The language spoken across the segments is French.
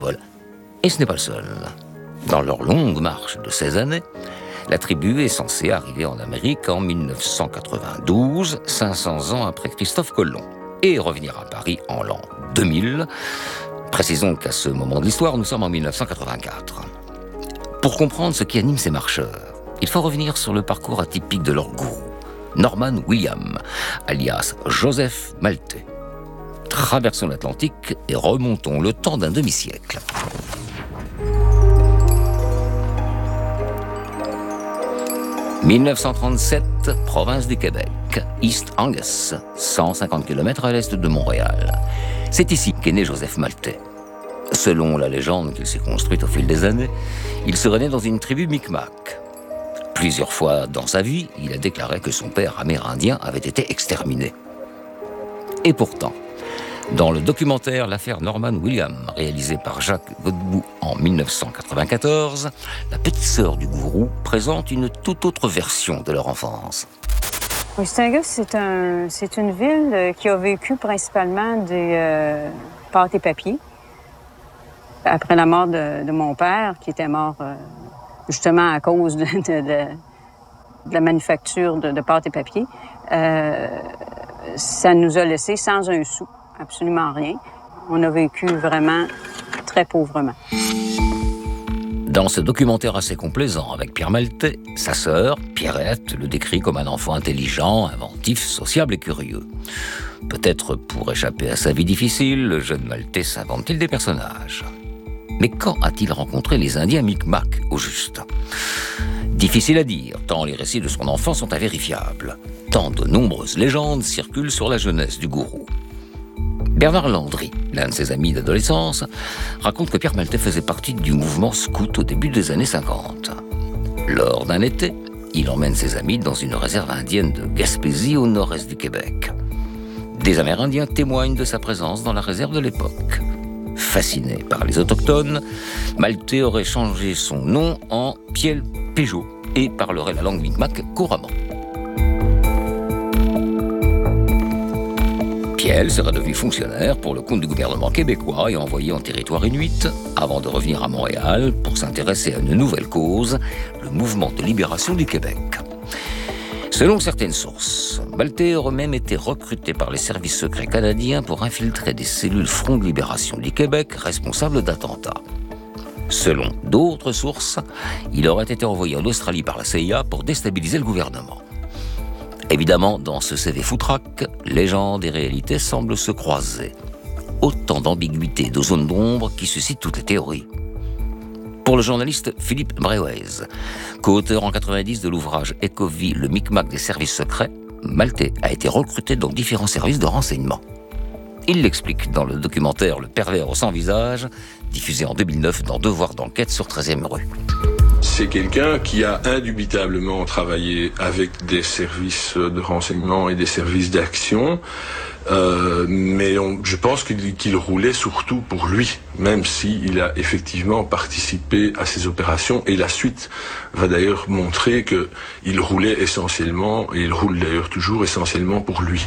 Paul. Et ce n'est pas le seul. Dans leur longue marche de 16 années, la tribu est censée arriver en Amérique en 1992, 500 ans après Christophe Colomb, et revenir à Paris en l'an 2000. Précisons qu'à ce moment de l'histoire, nous sommes en 1984. Pour comprendre ce qui anime ces marcheurs, il faut revenir sur le parcours atypique de leur gourou, Norman William, alias Joseph Maltais. Traversons l'Atlantique et remontons le temps d'un demi-siècle. « 1937, province du Québec, East Angus, 150 km à l'est de Montréal. C'est ici qu'est né Joseph Maltais. Selon la légende qu'il s'est construite au fil des années, il serait né dans une tribu Micmac. Plusieurs fois dans sa vie, il a déclaré que son père amérindien avait été exterminé. Et pourtant, dans le documentaire L'affaire Norman William, réalisé par Jacques Godbout en 1994, la petite sœur du gourou présente une toute autre version de leur enfance. East Angus, c'est une ville qui a vécu principalement des pâtes et papiers. Après la mort de mon père, qui était mort justement à cause de la manufacture de pâtes et papiers, ça nous a laissé sans un sou. Absolument rien. On a vécu vraiment très pauvrement. Dans ce documentaire assez complaisant avec Pierre Maltais, sa sœur, Pierrette, le décrit comme un enfant intelligent, inventif, sociable et curieux. Peut-être pour échapper à sa vie difficile, le jeune Maltais s'invente-t-il des personnages. Mais quand a-t-il rencontré les Indiens Micmac, au juste ? Difficile à dire, tant les récits de son enfance sont invérifiables. Tant de nombreuses légendes circulent sur la jeunesse du gourou. Bernard Landry, l'un de ses amis d'adolescence, raconte que Pierre Maltais faisait partie du mouvement scout au début des années 50. Lors d'un été, il emmène ses amis dans une réserve indienne de Gaspésie au nord-est du Québec. Des Amérindiens témoignent de sa présence dans la réserve de l'époque. Fasciné par les autochtones, Maltais aurait changé son nom en Piel Péjo et parlerait la langue Micmac couramment. Piel serait devenu fonctionnaire pour le compte du gouvernement québécois et envoyé en territoire inuit avant de revenir à Montréal pour s'intéresser à une nouvelle cause, le mouvement de libération du Québec. Selon certaines sources, Maltais aurait même été recruté par les services secrets canadiens pour infiltrer des cellules Front de libération du Québec responsables d'attentats. Selon d'autres sources, il aurait été envoyé en Australie par la CIA pour déstabiliser le gouvernement. Évidemment, dans ce CV foutraque, légende et réalité semblent se croiser. Autant d'ambiguïtés et de zones d'ombre qui suscitent toutes les théories. Pour le journaliste Philippe Breuez, co-auteur en 90 de l'ouvrage Ecovie, le Micmac des services secrets, Maltais a été recruté dans différents services de renseignement. Il l'explique dans le documentaire Le pervers au sans visage, diffusé en 2009 dans Devoir d'enquête sur 13e rue. C'est quelqu'un qui a indubitablement travaillé avec des services de renseignement et des services d'action, mais je pense qu'il roulait surtout pour lui, même s'il a effectivement participé à ces opérations. Et la suite va d'ailleurs montrer qu'il roulait essentiellement, et il roule d'ailleurs toujours essentiellement pour lui.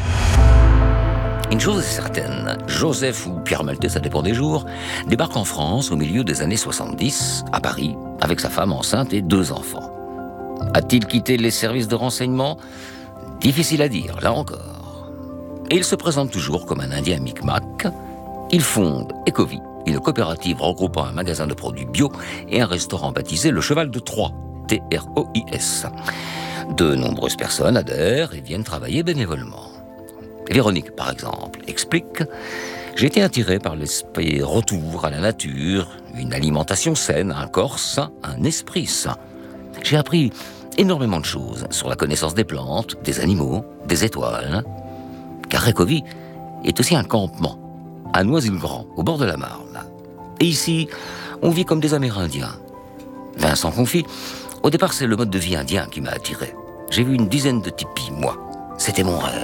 Une chose est certaine, Joseph ou Pierre Maltais, ça dépend des jours, débarque en France au milieu des années 70, à Paris, avec sa femme enceinte et 2 enfants. A-t-il quitté les services de renseignement ? Difficile à dire, là encore. Et il se présente toujours comme un Indien Micmac. Il fonde Ecovie, une coopérative regroupant un magasin de produits bio et un restaurant baptisé Le Cheval de Troie, TROIS. De nombreuses personnes adhèrent et viennent travailler bénévolement. Véronique, par exemple, explique « J'ai été attiré par l'esprit retour à la nature, une alimentation saine, un corps sain, un esprit sain. J'ai appris énormément de choses sur la connaissance des plantes, des animaux, des étoiles. Car Ecovie est aussi un campement, à Noisy-le-Grand, au bord de la Marne. Et ici, on vit comme des Amérindiens. Vincent confie « Au départ, c'est le mode de vie indien qui m'a attiré. J'ai vu une dizaine de tipis, moi. C'était mon rêve. »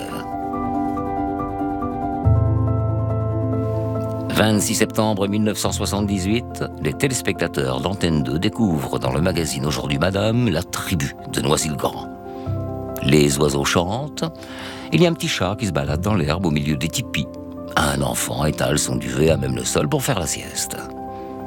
26 septembre 1978, les téléspectateurs d'Antenne 2 découvrent dans le magazine Aujourd'hui Madame la tribu de Noisy-le-Grand. Les oiseaux chantent, il y a un petit chat qui se balade dans l'herbe au milieu des tipis. Un enfant étale son duvet à même le sol pour faire la sieste.